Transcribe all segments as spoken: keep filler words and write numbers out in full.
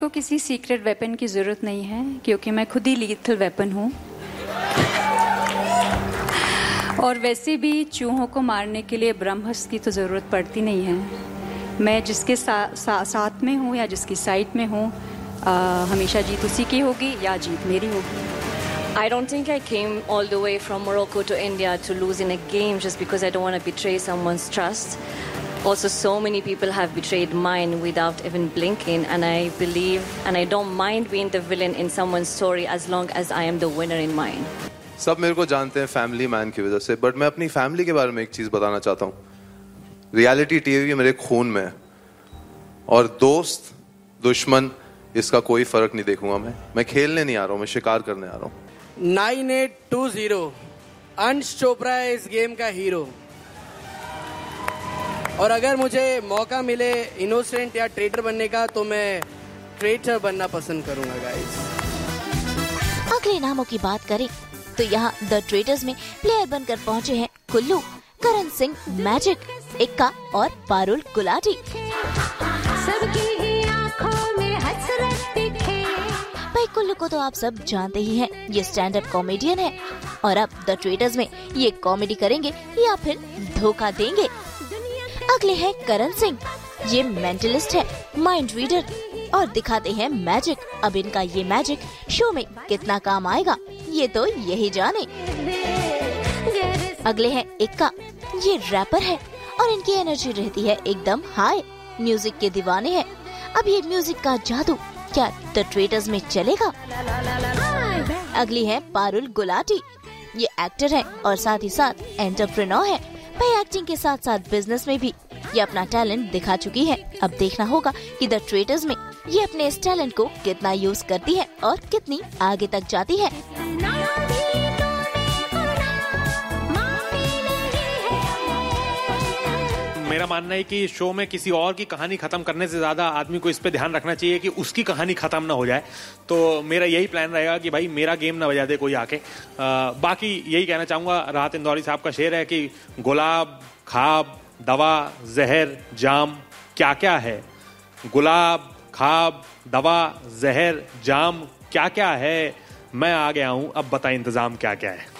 तो किसी secret weapon की ज़रूरत नहीं है क्योंकि मैं खुद ही लीथल वेपन हूँ। और वैसे भी चूहों को मारने के लिए ब्रह्मास्त्र की तो ज़रूरत पड़ती नहीं है। मैं जिसके सा, सा, साथ में हूँ या जिसकी साइड में हूँ, हमेशा जीत उसी की होगी या जीत मेरी होगी। I don't think I came all the way from Morocco to India to lose in a game just because I don't want to betray someone's trust. Also, so many people have betrayed mine without even blinking, and I believe and I don't mind being the villain in someone's story as long as I am the winner in mine. सब मेरे को जानते हैं family man की वजह से, but मैं अपनी फैमिली के बारे में एक चीज बताना चाहता हूँ। रियलिटी टीवी मेरे खून में है और दोस्त दुश्मन इसका कोई फर्क नहीं देखूंगा। मैं मैं खेलने नहीं आ रहा हूँ, मैं शिकार करने आ रहा हूँ। नाइन एट टू जीरो अंश चोपड़ा है इस गेम का हीरो, और अगर मुझे मौका मिले इनोसेंट या ट्रेटर बनने का तो मैं ट्रेटर बनना पसंद करूंगा गाइस। अगले नामों की बात करें तो यहाँ द ट्रेटर्स में प्लेयर बनकर पहुँचे हैं कुल्लू, करण सिंह, मैजिक, इक्का और पारुल गुलाटी। भाई कुल्लू को तो आप सब जानते ही हैं, ये स्टैंड अप कॉमेडियन है और अब द ट्रेटर्स में ये कॉमेडी करेंगे या फिर धोखा देंगे। अगले हैं करण सिंह, ये मेंटलिस्ट है, माइंड रीडर और दिखाते हैं मैजिक। अब इनका ये मैजिक शो में कितना काम आएगा ये तो यही जाने। अगले हैं इक्का, ये रैपर है और इनकी एनर्जी रहती है एकदम हाई, म्यूजिक के दीवाने हैं। अब ये म्यूजिक का जादू क्या द ट्रेटर्स में चलेगा? अगली है पारुल गुलाटी, ये एक्टर है और साथ ही साथ एंटरप्रेन्योर है। भाई एक्टिंग के साथ साथ बिजनेस में भी ये अपना टैलेंट दिखा चुकी है। अब देखना होगा कि द ट्रेटर्स में ये अपने इस टैलेंट को कितना यूज करती है और कितनी आगे तक जाती है। मेरा मानना है कि शो में किसी और की कहानी खत्म करने से ज्यादा आदमी को इस पे ध्यान रखना चाहिए कि उसकी कहानी खत्म ना हो जाए। तो मेरा यही प्लान रहेगा कि भाई मेरा गेम ना बजा दे कोई आके। आ, बाकी यही कहना चाहूंगा, राहत इंदौरी साहब का शेर है कि गुलाब, खाब, दवा, जहर, जाम क्या क्या है। गुलाब, खाब, दवा, जहर, जाम क्या क्या है। मैं आ गया हूं, अब बता इंतजाम क्या क्या है।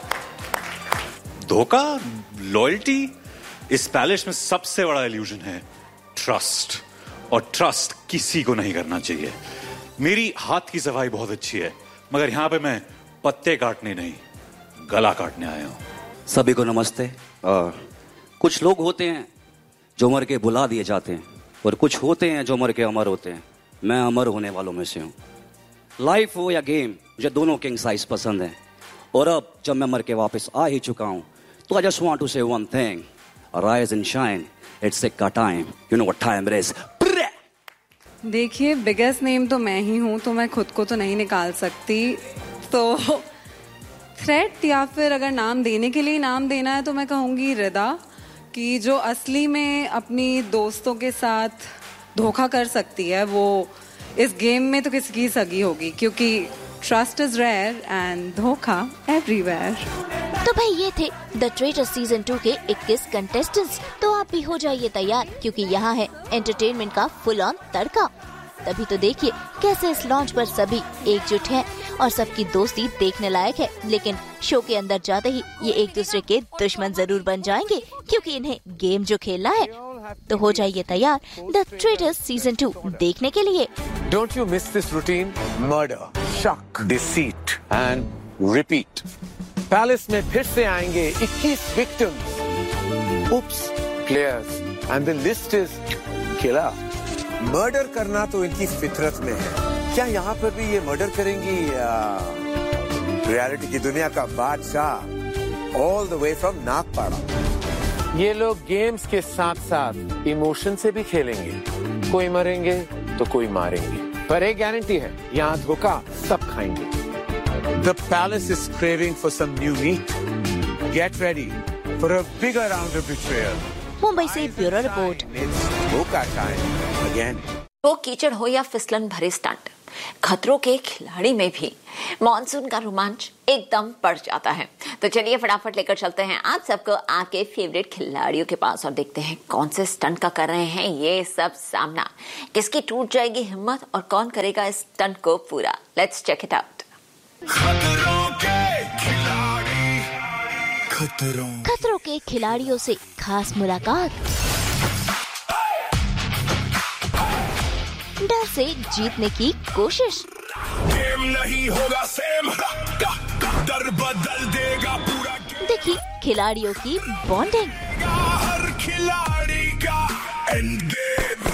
धोखा, लॉयल्टी, इस पैलेस में सबसे बड़ा इल्यूजन है ट्रस्ट, और ट्रस्ट किसी को नहीं करना चाहिए। मेरी हाथ की सफाई बहुत अच्छी है, मगर यहां पे मैं पत्ते काटने नहीं गला काटने आया हूं। सभी को नमस्ते। आ, कुछ लोग होते हैं जो मर के बुला दिए जाते हैं और कुछ होते हैं जो मर के अमर होते हैं। मैं अमर होने वालों में से हूं। लाइफ हो या गेम, मुझे दोनों किंग साइज पसंद है। और अब जब मैं मर के वापस आ ही चुका हूं तो आई जस्ट वांट टू से one thing, rise and shine, it's Ikka time, you know what time it is। देखिए बिगेस्ट नेम तो मैं ही हूँ, तो मैं खुद को तो नहीं निकाल सकती। तो थ्रेट या फिर अगर नाम देने के लिए नाम देना है तो मैं कहूँगी रिदा, कि जो असली में अपनी दोस्तों के साथ धोखा कर सकती है वो इस गेम में तो किसकी सगी होगी, क्योंकि ट्रस्ट इज रेयर एंड धोखा एवरीवेयर। तो भाई ये थे द ट्रेटर्स सीजन टू के इक्कीस कंटेस्टेंट्स। तो आप भी हो जाइए तैयार क्योंकि यहाँ है एंटरटेनमेंट का फुल ऑन तड़का। तभी तो देखिए कैसे इस लॉन्च पर सभी एकजुट हैं और सबकी दोस्ती देखने लायक है। लेकिन शो के अंदर जाते ही ये एक दूसरे के दुश्मन जरूर बन जाएंगे क्योंकि इन्हें गेम जो खेलना है। तो हो जाइए तैयार द ट्रेटर्स सीजन टू देखने के लिए। Don't you miss this routine? Murder, shock, deceit and repeat. Palace में फिर से आएंगे इक्कीस victims. Oops, players and the list is killer. Murder करना तो इनकी फितरत में है। क्या यहाँ पर भी ये मर्डर करेंगी? रियलिटी की दुनिया का बादशाह all the way from Nagpada. ये लोग गेम्स के साथ साथ इमोशन से भी खेलेंगे। कोई मरेंगे तो कोई मारेंगे, पर एक गारंटी है, यहाँ धोखा सब खाएंगे। The palace is craving for some new meat. Get ready for a bigger round of betrayal. Mumbai से ब्यूरो रिपोर्ट। It's धोखा time again. वो कीचड़ हो या फिसलन भरे स्टंट, खतरों के खिलाड़ी में भी मॉनसून का रोमांच एकदम बढ़ जाता है। तो चलिए फटाफट लेकर चलते हैं आप सबको आपके फेवरेट खिलाड़ियों के पास और देखते हैं कौन से स्टंट का कर रहे हैं ये सब सामना, किसकी टूट जाएगी हिम्मत और कौन करेगा इस स्टंट को पूरा। Let's check it out. खतरों के खिलाड़ी, खतरों खतरों के खिलाड़ियों से खास मुलाकात, डर से जीतने की कोशिश, गेम नहीं होगा सेम, डर बदल देगा पूरा गेम। देखिए खिलाड़ियों की बॉन्डिंग, हर खिलाड़ी का एंड गेम,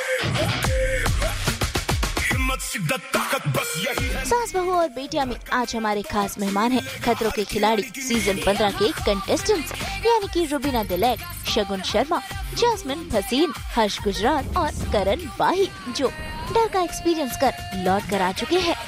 हिम्मत शिद्दत ताकत बस यही है। सास बहू और बेटिया में आज हमारे खास मेहमान हैं खतरों के खिलाड़ी सीजन पंद्रह के कंटेस्टेंट्स यानी कि रुबीना दिलेक, शगुन शर्मा, जैस्मिन भसीन, हर्ष गुजरात और करण वाही, जो डर का एक्सपीरियंस कर लौट कर आ चुके हैं।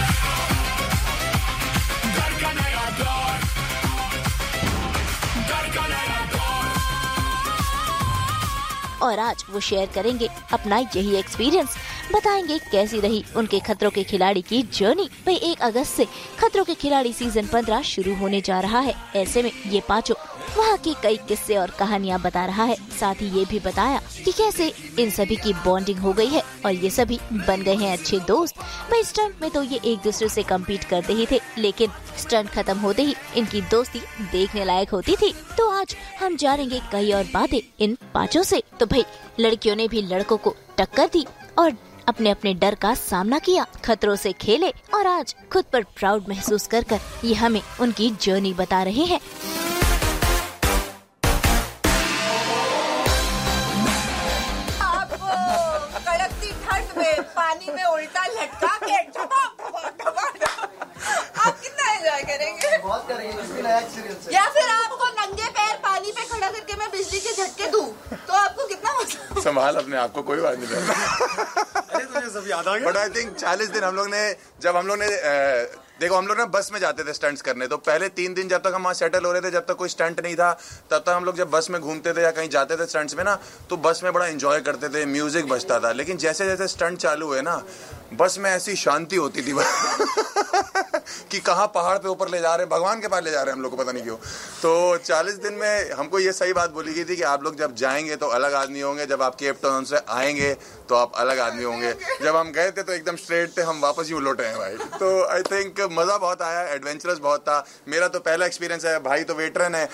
और आज वो शेयर करेंगे अपना यही एक्सपीरियंस, बताएंगे कैसी रही उनके खतरों के खिलाड़ी की जर्नी। भाई एक अगस्त से खतरों के खिलाड़ी सीजन पंद्रह शुरू होने जा रहा है। ऐसे में ये पांचों वहाँ की कई किस्से और कहानियाँ बता रहा है। साथ ही ये भी बताया कि कैसे इन सभी की बॉन्डिंग हो गई है और ये सभी बन गए हैं अच्छे दोस्त। भाई स्टंट में तो ये एक दूसरे से कम्पीट करते ही थे, लेकिन स्टंट खत्म होते ही इनकी दोस्ती देखने लायक होती थी। तो आज हम जानेंगे कई और बातें इन पाँचों से। तो भाई लड़कियों ने भी लड़कों को टक्कर दी और अपने अपने डर का सामना किया, खतरों से खेले और आज खुद पर प्राउड महसूस कर कर ये हमें उनकी जर्नी बता रहे हैं। आप कड़कती ठंड में पानी में उल्टा लटका के आप कितना एंजॉय करेंगे? बहुत करेंगे, इसकी नया एक्सपीरियंस है। या फिर आपको नंगे पैर पानी पे खड़ा करके मैं बिजली के झटके दूं तो आपको कितना मजा? संभाल अपने आप को, कोई बात नहीं। सब याद आ गया। बट आई थिंक चालीस दिन हम लोग ने, जब हम लोग ने देखो हम लोग ना बस में जाते थे स्टंट्स करने, तो पहले तीन दिन जब तक हम वहाँ सेटल हो रहे थे, जब तक कोई स्टंट नहीं था, तब तक हम लोग जब बस में घूमते थे या कहीं जाते थे स्टंट्स में ना, तो बस में बड़ा एंजॉय करते थे, म्यूजिक बजता था। लेकिन जैसे जैसे स्टंट चालू हुए ना, बस में ऐसी शांति होती थी कि कहाँ पहाड़ पे ऊपर ले जा रहे हैं, भगवान के पास ले जा रहे हैं हम लोग को, पता नहीं क्यों। तो चालीस दिन में हमको ये सही बात बोली गई थी कि आप लोग जब जाएंगे तो अलग आदमी होंगे, जब आप केप टाउन से आएंगे तो आप अलग आदमी होंगे। जब हम गए थे तो एकदम स्ट्रेट थे, हम वापस यूं लौटे हैं भाई। तो आई थिंक मजा बहुत आया, एडवेंचरस बहुत था। मेरा तो पहला एक्सपीरियंस है, भाई तो वेटरन है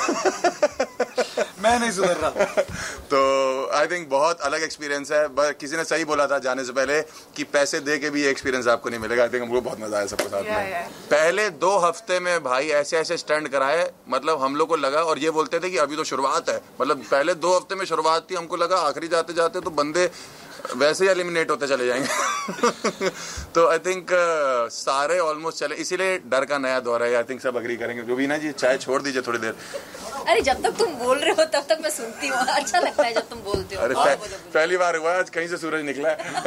मैं नहीं सुधर रहा तो आई थिंक बहुत अलग एक्सपीरियंस है। किसी ने सही बोला था जाने से पहले कि पैसे दे के भी ये एक्सपीरियंस आपको नहीं मिलेगा। आई थिंक हमको बहुत मजा आया सबके साथ में। yeah, yeah. पहले दो हफ्ते में भाई ऐसे ऐसे स्टंट कराए, मतलब हम लोग को लगा, और ये बोलते थे कि अभी तो शुरुआत है, मतलब पहले दो हफ्ते में शुरुआत थी, हमको लगा आखिरी जाते जाते तो बंदे वैसे ही एलिमिनेट होते चले जाएंगे तो आई थिंक uh, सारे ऑलमोस्ट चले, इसीलिए डर का नया दौर है। आई थिंक सब अग्री करेंगे। रुबीना जी चाय छोड़ दीजिए थोड़ी देर। अरे जब तक तुम बोल रहे हो तब तक मैं सुनती हूँ, अच्छा लगता है जब तुम बोलते हो। अरे पहली बार हुआ आज कहीं से सूरज निकला है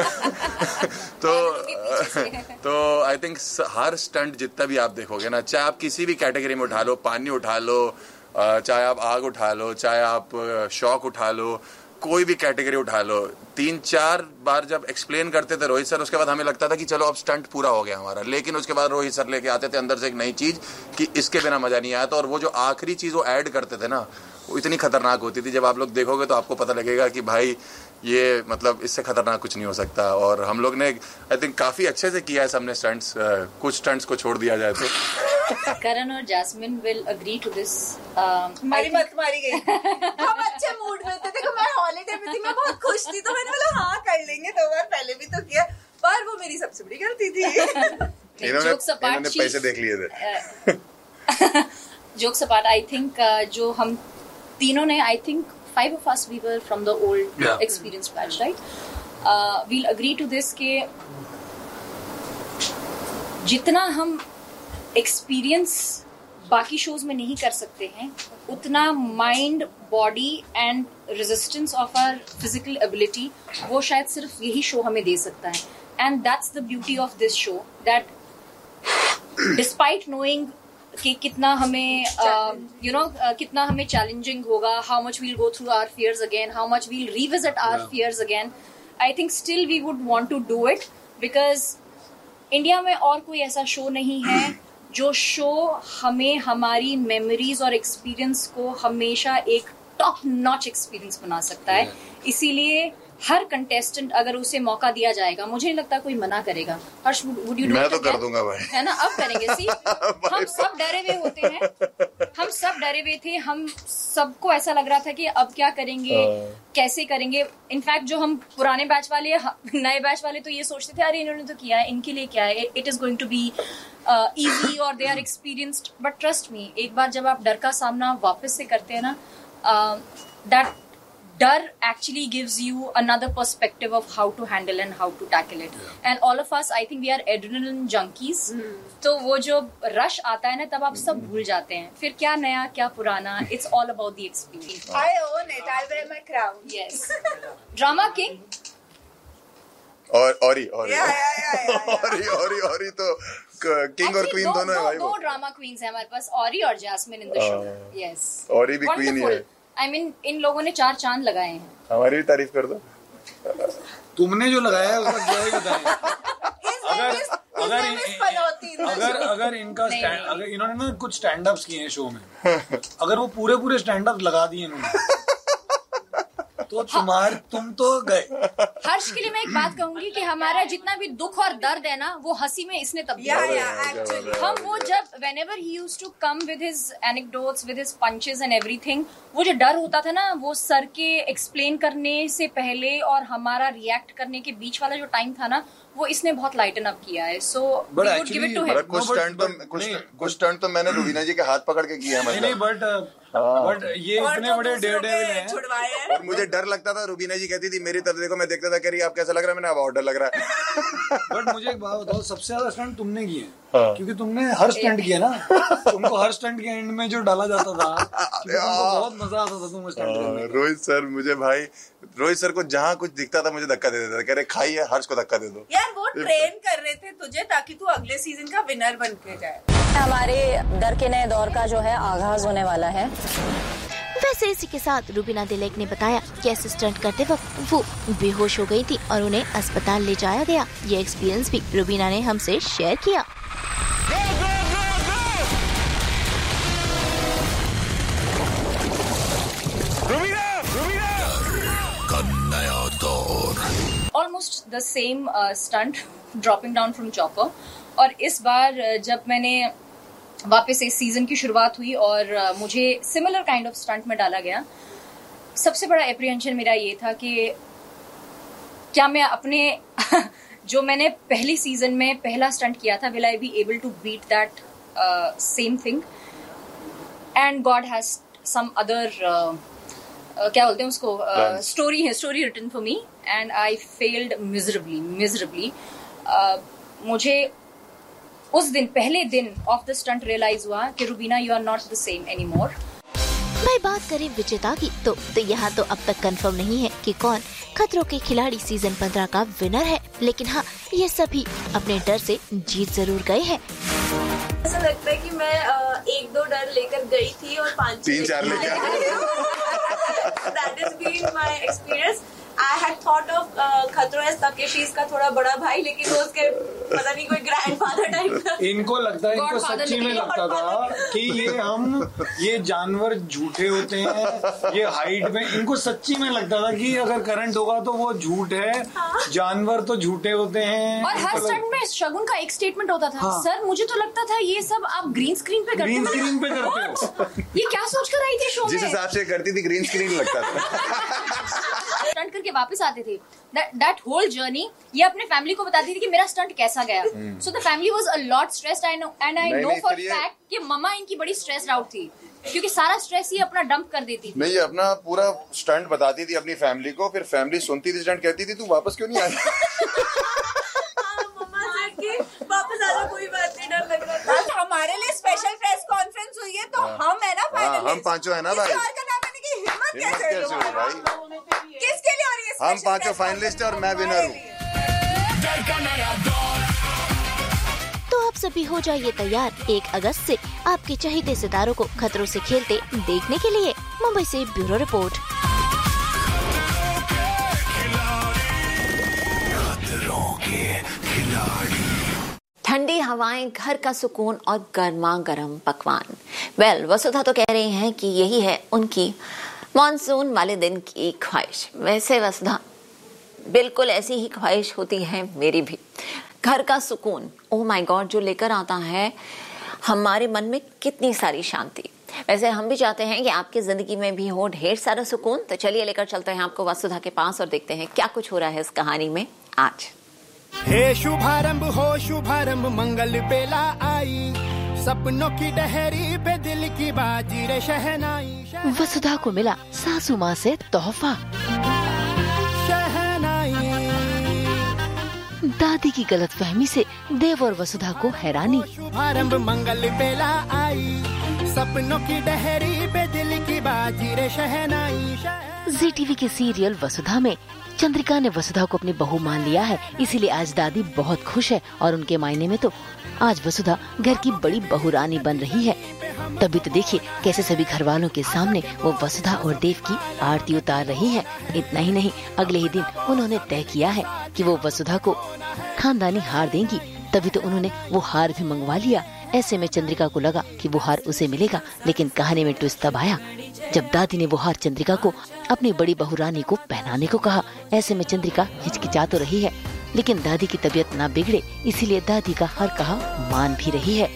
तो तो आई थिंक हर स्टंट जितना भी आप देखोगे ना, चाहे आप किसी भी कैटेगरी में उठा लो, पानी उठा लो, चाहे आप आग उठा लो, चाहे आप शौक उठा लो, कोई भी कैटेगरी उठा लो, तीन चार बार जब एक्सप्लेन करते थे रोहित सर, उसके बाद हमें लगता था कि चलो अब स्टंट पूरा हो गया हमारा। लेकिन उसके बाद रोहित सर लेके आते थे अंदर से एक नई चीज कि इसके बिना मजा नहीं आता। और वो जो आखिरी चीज वो ऐड करते थे ना, वो इतनी खतरनाक होती थी। जब आप लोग देखोगे तो आपको पता लगेगा कि भाई ये मतलब इससे खतरनाक कुछ नहीं हो सकता। और हम लोग ने आई थिंक काफी अच्छे से किया है सबने स्टंट्स, कुछ स्टंट्स को छोड़ दिया जाए तो। करण और jasmine will agree to this. मारी मत मारी गई हम अच्छे मूड में थे। देखो मैं हॉलीडे में थी, मैं बहुत खुश थी, तो मैंने बोला हाँ कर लेंगे, दो बार पहले भी तो किया, पर वो मेरी सबसे बड़ी गलती थी। इन्होंने इन्होंने पैसे देख लिए थे जोक्स अपार्ट, आई थिंक जो हम तीनों ने, I think five of us we were from the old yeah. experienced batch, right? Uh, we'll agree to this के जितना हम एक्सपीरियंस बाकी शोज में नहीं कर सकते हैं, उतना mind, body and resistance of our physical ability वो शायद सिर्फ यही शो हमें दे सकता है. And that's the beauty of this show, that despite knowing कि कितना हमें यू नो कितना हमें चैलेंजिंग होगा, how much we'll go through our fears again, how much we'll revisit our fears again, I think still we would want to do it because India में और कोई ऐसा शो नहीं है जो शो हमें हमारी मेमोरीज और एक्सपीरियंस को हमेशा एक टॉप नॉच एक्सपीरियंस बना सकता है. इसीलिए हर कंटेस्टेंट अगर उसे मौका दिया जाएगा, मुझे नहीं लगता कोई मना करेगा. हर्ष, वुड यू? मैं तो कर दूंगा भाई, है ना? अब करेंगे. सी, हम सब डरे हुए होते हैं, हम सब डरे हुए थे, हम सबको ऐसा लग रहा था कि अब क्या करेंगे, कैसे करेंगे. इनफैक्ट जो हम पुराने बैच वाले, नए बैच वाले तो ये सोचते थे अरे इन्होंने तो किया है, इनके लिए क्या है, it is going to be easy और they are experienced. But trust me, एक बार जब आप डर का सामना वापस से करते हैं ना, दैट डर actually gives you another perspective of how to handle and how to tackle it. Yeah. And all of us, I think we are adrenaline junkies. Mm. तो वो जो rush आता है ना, तब आप सब भूल जाते हैं. फिर क्या नया, क्या पुराना, it's all about the experience. I own it. I'll wear my crown. Yes. Drama king. और औरी औरी yeah, yeah, yeah, yeah, yeah. औरी औरी औरी तो किंग और क्वीन दोनों है भाई. दो ड्रामा क्वींस हैं हमारे पास, औरी और jasmine in the show. Yes. औरी भी क्वीन ही है. आई I मीन mean, इन लोगों ने चार चांद लगाए हैं. हमारी भी तारीफ कर दो. तुमने जो लगाया है उसका क्या ही बताएं. अगर अगर अगर अगर इनका स्टैंड, अगर इन्होंने ना कुछ स्टैंड अप्स किए हैं शो में, अगर वो पूरे पूरे स्टैंड अप लगा दिए इन्होंने, तो तुम्हार तुम तो गए. हर्ष के लिए मैं एक बात कहूंगी कि हमारा जितना भी दुख और दर्द है ना, वो हंसी में इसने तब्दील किया. हम वो जब whenever he used to come with his anecdotes, with his punches and everything, वो जो डर होता था ना, वो सर के एक्सप्लेन करने से पहले और हमारा रिएक्ट करने के बीच वाला जो टाइम था ना, वो इसने बहुत लाइटन अप किया है. So we would give it to him. कुछ स्टंट तो कुछ कुछ स्टंट तो मैंने रुबीना जी के हाथ पकड़ के किया है. नहीं बट बट ये इतने बड़े डेयरडेविल हैं. और मुझे डर लगता था, रुबीना जी कहती थी मेरी तरफ देखो, मैं देखता था कह रही आप कैसा लग रहा है, मैंने अब और डर लग रहा है. बट मुझे एक बात बताओ, सबसे ज्यादा स्टंट तुमने किए, क्योंकि तुमने हर स्टंट किया ना. तुमको हर स्टंट के एंड में जो डाला जाता था, तुमको बहुत मजा आता था तुम स्टंट करने. रोहित सर मुझे भाई, रोहित सर को जहाँ कुछ दिखता था मुझे धक्का दे देता था, कह रहे खाइए हर्ष को धक्का दे दो. यार वो ट्रेन कर रहे थे तुझे ताकि तू अगले सीजन का विनर बन के जाए. हमारे डर के नए दौर का जो है आगाज होने वाला है. वैसे इसी के साथ रुबीना दिलेक ने बताया कि असिस्टेंट करते वक्त वो बेहोश हो गई थी और उन्हें अस्पताल ले जाया गया. ये एक्सपीरियंस भी रुबीना ने हमसे शेयर किया. Almost the same stunt, dropping down from chopper. और इस बार uh, जब मैंने वापस इस सीजन की शुरुआत हुई और uh, मुझे सिमिलर काइंड ऑफ स्टंट में डाला गया, सबसे बड़ा एप्रीहेंशन मेरा ये था कि क्या मैं अपने जो मैंने पहली सीजन में पहला स्टंट किया था, will I be able to beat that same thing. And God has some other क्या बोलते हैं उसको, स्टोरी है, story written for me, and I failed miserably miserably. मुझे उस दिन, पहले दिन ऑफ द स्टंट रियलाइज हुआ कि Rubina you are not the same anymore. भाई बात करें विजेता की तो, तो यहाँ तो अब तक कंफर्म नहीं है कि कौन खतरों के खिलाड़ी सीजन पंद्रह का विनर है. लेकिन हाँ, ये सभी अपने डर से जीत जरूर गए हैं. ऐसा लगता है कि मैं एक दो डर लेकर गई थी और पांच तीन चार लेकर. That has been my experience. I had thought of खतरों एस तकेशी का थोड़ा बड़ा भाई, लेकिन वो उसके पता नहीं कोई ग्रैंडफादर टाइप का. इनको लगता है, इनको सच्ची में लगता था कि ये हम ये जानवर झूठे होते हैं, ये हाइट में, इनको सच्ची में लगता था कि अगर करंट होगा तो वो झूठ है. हाँ? जानवर तो झूठे होते हैं. और हर स्टंट में शगुन का एक स्टेटमेंट होता था. हाँ? सर मुझे तो लगता था ये सब आप ग्रीन स्क्रीन पे करते ग्रीन स्क्रीन पे करते हो. ये क्या सोच कर आई थी शो में? जिस हिसाब से करती थी ग्रीन स्क्रीन लगता था. स्टंट करके वापस आते थे, दैट होल जर्नी ये अपने फैमिली को बताती थी कि मेरा स्टंट कैसा गया. So the family was a lot stressed, I know, and I know for fact कि मम्मा इनकी बड़ी स्ट्रेस्ड आउट थी, क्योंकि सारा स्ट्रेस ही अपना डंप कर देती थी. नहीं, ये अपना पूरा स्टंट बताती थी अपनी फैमिली को, फिर फैमिली सुनती थी स्टंट, कहती थी तू वापस क्यों नहीं आई. मम्मा से कि वापस आना, कोई बात नहीं, डर लग रहा था. हमारे लिए स्पेशल प्रेस कॉन्फ्रेंस हुई है तो हम है ना फाइनलिस्ट. हम पांचों है ना भाई. हिम्मत कैसे हुई भाई? किसके लिए हो रही है? हम पांचों फाइनलिस्ट और मैं विनर हूँ. तो आप सभी हो जाइए तैयार एक अगस्त से आपके चहेते सितारों को खतरों से खेलते देखने के लिए. मुंबई से ब्यूरो रिपोर्ट. ठंडी हवाएं, घर का सुकून और गर्मा गर्म पकवान। वेल well, वसुधा तो कह रही हैं कि यही है उनकी मॉनसून वाले दिन की ख्वाहिश। वैसे वसुधा, बिल्कुल ऐसी ही ख्वाहिश होती है मेरी भी। घर का सुकून, ओह माय गॉड, जो लेकर आता है हमारे मन में कितनी सारी शांति। वैसे हम भी चाहते हैं कि आपकी जिंदगी में भी हो ढेर सारा सुकून। तो चलिए लेकर चलते हैं आपको वसुधा के पास और देखते हैं क्या कुछ हो रहा है इस कहानी में आज। हे शुभारंभ हो शुभारंभ, मंगल बेला आई, सपनों की डहरी पे दिल की बाजी रे शहनाई। वसुधा को मिला सासू माँ से तोहफा। दादी की गलतफहमी से देव और वसुधा को हैरानी। शुभारंभ मंगल बेला आई, सपनों की डहरी पे दिल की बाजी रे शहनाई। जी टीवी के सीरियल वसुधा में चंद्रिका ने वसुधा को अपनी बहू मान लिया है, इसीलिए आज दादी बहुत खुश है और उनके मायने में तो आज वसुधा घर की बड़ी बहुरानी बन रही है। तभी तो देखिए कैसे सभी घर वालों के सामने वो वसुधा और देव की आरती उतार रही है। इतना ही नहीं, अगले ही दिन उन्होंने तय किया है कि वो वसुधा को खानदानी हार देंगी। तभी तो उन्होंने वो हार भी मंगवा लिया। ऐसे में चंद्रिका को लगा कि वो हार उसे मिलेगा, लेकिन कहानी में ट्विस्ट तब आया जब दादी ने वो हार चंद्रिका को अपनी बड़ी बहू रानी को पहनाने को कहा। ऐसे में चंद्रिका हिचकिचा तो रही है, लेकिन दादी की तबीयत ना बिगड़े इसीलिए दादी का हर कहा मान भी रही है।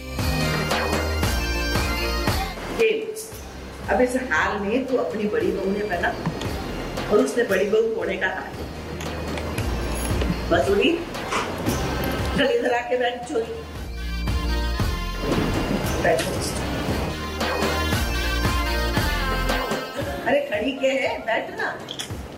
अब इस हाल में तो अपनी बड़ी बहू ने पहना और उसने बड़ी बहू होने का हाल। बसूरी, चल इधर आके बैठ चोरी। अरे खड़ी क्या है, बैठ ना।